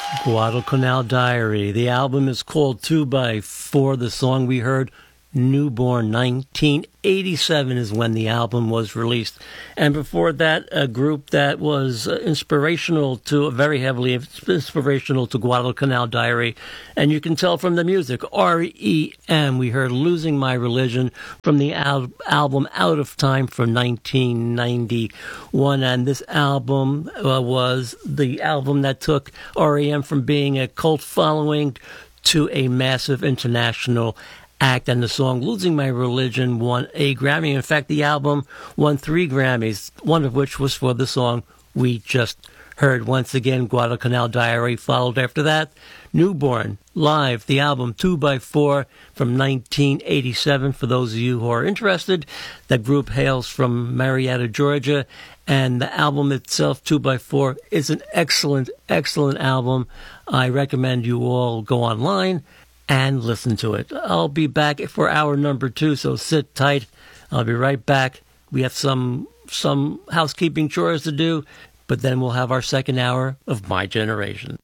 Guadalcanal Diary. The album is called 2x4. The song we heard, Newborn. 1987 is when the album was released. And before that, a group that was very heavily inspirational to Guadalcanal Diary. And you can tell from the music, R.E.M. We heard Losing My Religion from the album Out of Time from 1991. And this album was the album that took R.E.M. from being a cult following to a massive international act, and the song Losing My Religion won a Grammy. In fact, the album won 3 Grammys, one of which was for the song we just heard. Once again, Guadalcanal Diary followed after that. Newborn, live, the album 2x4 from 1987. For those of you who are interested, the group hails from Marietta, Georgia, and the album itself, 2x4, is an excellent, excellent album. I recommend you all go online and listen to it. I'll be back for hour number 2, so sit tight. I'll be right back. We have some housekeeping chores to do, but then we'll have our second hour of My Generation.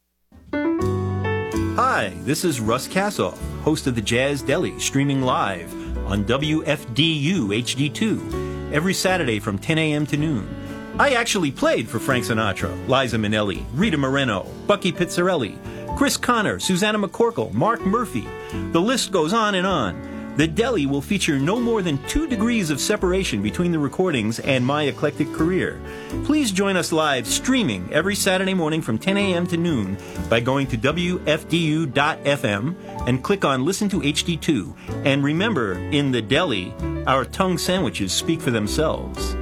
Hi, this is Russ Kassoff, host of the Jazz Deli, streaming live on WFDU HD2 every Saturday from 10 a.m. to noon. I actually played for Frank Sinatra, Liza Minnelli, Rita Moreno, Bucky Pizzarelli, Chris Connor, Susanna McCorkle, Mark Murphy. The list goes on and on. The Deli will feature no more than 2 degrees of separation between the recordings and my eclectic career. Please join us live streaming every Saturday morning from 10 a.m. to noon by going to WFDU.FM and click on Listen to HD2. And remember, in the Deli, our tongue sandwiches speak for themselves.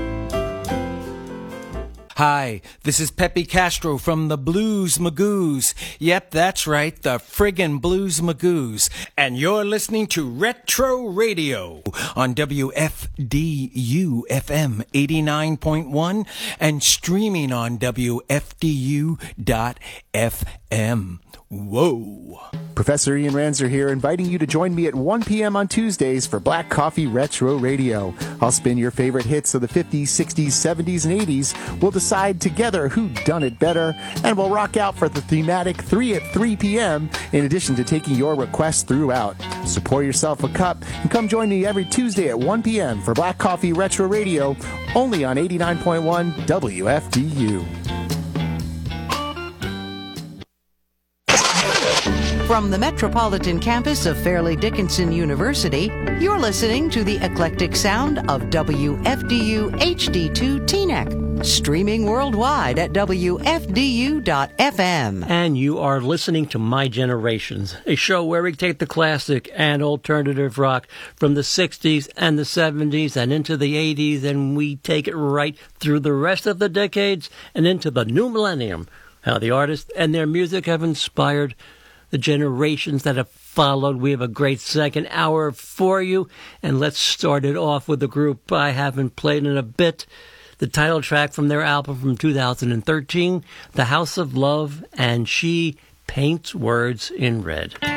Hi, this is Pepe Castro from the Blues Magoos. Yep, that's right, the friggin' Blues Magoos. And you're listening to Retro Radio on WFDU FM 89.1 and streaming on WFDU.FM. Whoa. Professor Ian Ranzer here, inviting you to join me at 1 p.m. on Tuesdays for Black Coffee Retro Radio. I'll spin your favorite hits of the 50s, 60s, 70s, and 80s. We'll decide together who done it better, and we'll rock out for the thematic 3 at 3 p.m. in addition to taking your requests throughout. So pour yourself a cup and come join me every Tuesday at 1 p.m. for Black Coffee Retro Radio, only on 89.1 WFDU. From the metropolitan campus of Fairleigh Dickinson University, you're listening to the eclectic sound of WFDU HD2 Teaneck, streaming worldwide at WFDU.FM. And you are listening to My Generations, a show where we take the classic and alternative rock from the 60s and the 70s and into the 80s, and we take it right through the rest of the decades and into the new millennium. How the artists and their music have inspired the generations that have followed. We have a great second hour for you, and let's start it off with a group I haven't played in a bit. The title track from their album from 2013, The House of Love, and She Paints Words in Red.